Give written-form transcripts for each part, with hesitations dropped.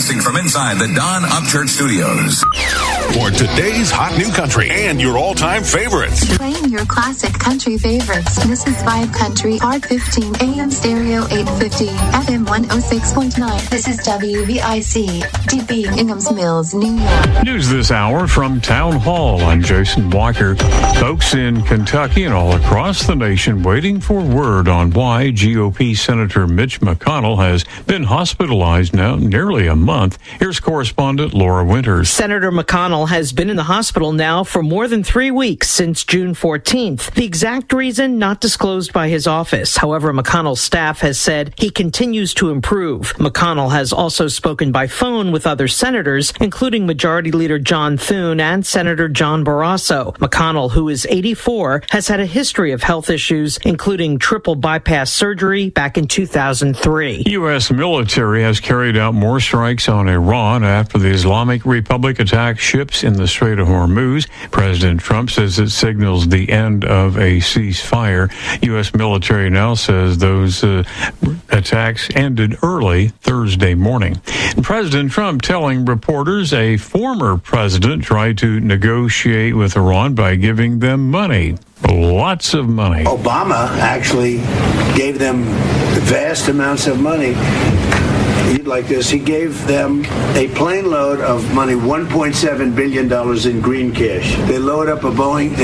Broadcasting from inside the Don Upchurch Studios. For today's hot new country and your all-time favorites. Playing your classic country favorites. This is Vibe Country, Art 15, AM Stereo 850, FM 106.9. This is WVIC, DB, Inghams Mills, New York. News this hour from Town Hall. I'm Jason Walker. Folks in Kentucky and all across the nation waiting for word on why GOP Senator Mitch McConnell has been hospitalized now nearly a month. Here's correspondent Laura Winters. Senator McConnell has been in the hospital now for more than 3 weeks, since June 14th. The exact reason not disclosed by his office. However, McConnell's staff has said he continues to improve. McConnell has also spoken by phone with other senators, including Majority Leader John Thune and Senator John Barrasso. McConnell, who is 84, has had a history of health issues, including triple bypass surgery back in 2003. U.S. military has carried out more strikes on Iran after the Islamic Republic attacked ships in the Strait of Hormuz. President Trump says it signals the end of a ceasefire. U.S. military now says those attacks ended early Thursday morning. And President Trump telling reporters a former president tried to negotiate with Iran by giving them money. Lots of money. Obama actually gave them vast amounts of money. Like this, he gave them a plane load of money, $1.7 billion in green cash. They loaded up a Boeing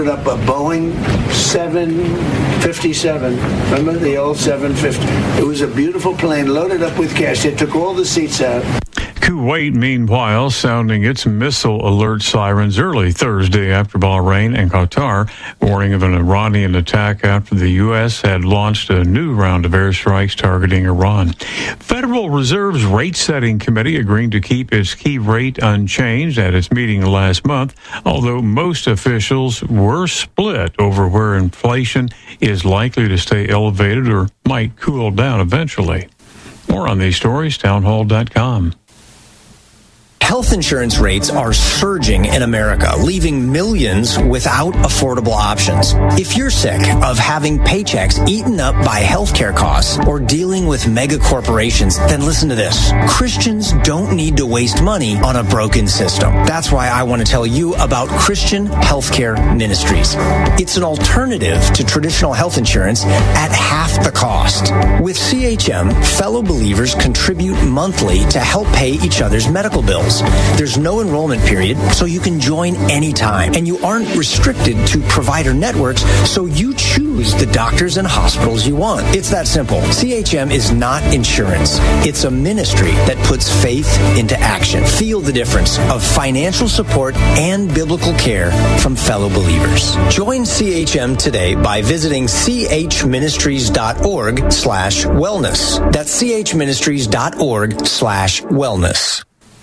757. Remember the old 750? It was a beautiful plane loaded up with cash. They took all the seats out. Kuwait, meanwhile, sounding its missile alert sirens early Thursday after Bahrain and Qatar, warning of an Iranian attack after the U.S. had launched a new round of airstrikes targeting Iran. Federal Reserve's rate-setting committee agreeing to keep its key rate unchanged at its meeting last month, although most officials were split over where inflation is likely to stay elevated or might cool down eventually. More on these stories, townhall.com. Health insurance rates are surging in America, leaving millions without affordable options. If you're sick of having paychecks eaten up by healthcare costs or dealing with mega corporations, then listen to this. Christians don't need to waste money on a broken system. That's why I want to tell you about Christian Healthcare Ministries. It's an alternative to traditional health insurance at half the cost. With CHM, fellow believers contribute monthly to help pay each other's medical bills. There's no enrollment period, so you can join anytime. And you aren't restricted to provider networks, so you choose the doctors and hospitals you want. It's that simple. CHM is not insurance. It's a ministry that puts faith into action. Feel the difference of financial support and biblical care from fellow believers. Join CHM today by visiting chministries.org/wellness. That's chministries.org/wellness.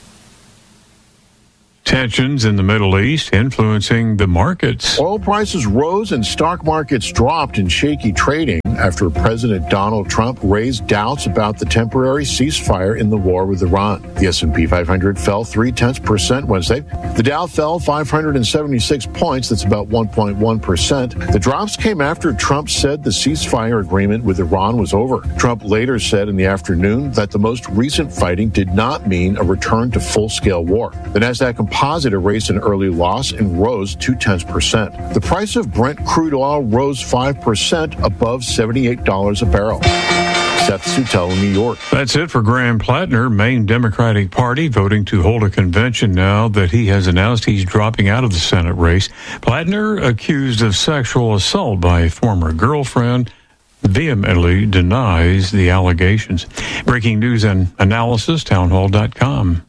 Tensions in the Middle East influencing the markets. Oil prices rose and stock markets dropped in shaky trading after President Donald Trump raised doubts about the temporary ceasefire in the war with Iran. The S&P 500 fell 0.3% Wednesday. The Dow fell 576 points. That's about 1.1%. The drops came after Trump said the ceasefire agreement with Iran was over. Trump later said in the afternoon that the most recent fighting did not mean a return to full-scale war. The Nasdaq Composite erased an early loss and rose 0.2%. The price of Brent crude oil rose 5% above $78 a barrel. Seth Sutel in New York. That's it for Graham Plattner, Maine Democratic Party, voting to hold a convention now that he has announced he's dropping out of the Senate race. Plattner, accused of sexual assault by a former girlfriend, vehemently denies the allegations. Breaking news and analysis, townhall.com.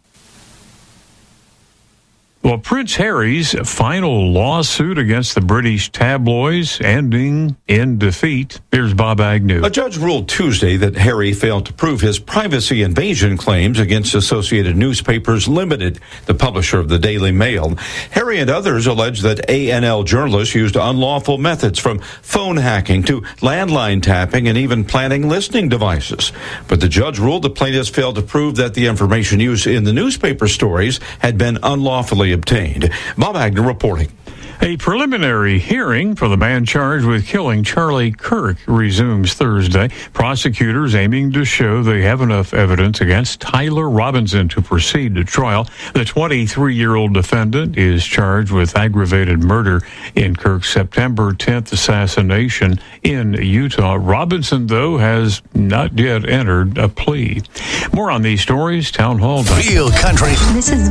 Well, Prince Harry's final lawsuit against the British tabloids ending in defeat. Here's Bob Agnew. A judge ruled Tuesday that Harry failed to prove his privacy invasion claims against Associated Newspapers Limited, the publisher of the Daily Mail. Harry and others allege that A&L journalists used unlawful methods from phone hacking to landline tapping and even planting listening devices. But the judge ruled the plaintiffs failed to prove that the information used in the newspaper stories had been unlawfully obtained. Bob Agnew reporting. A preliminary hearing for the man charged with killing Charlie Kirk resumes Thursday. Prosecutors aiming to show they have enough evidence against Tyler Robinson to proceed to trial. The 23-year-old defendant is charged with aggravated murder in Kirk's September 10th assassination in Utah. Robinson, though, has not yet entered a plea. More on these stories, Town Hall. Real country. This is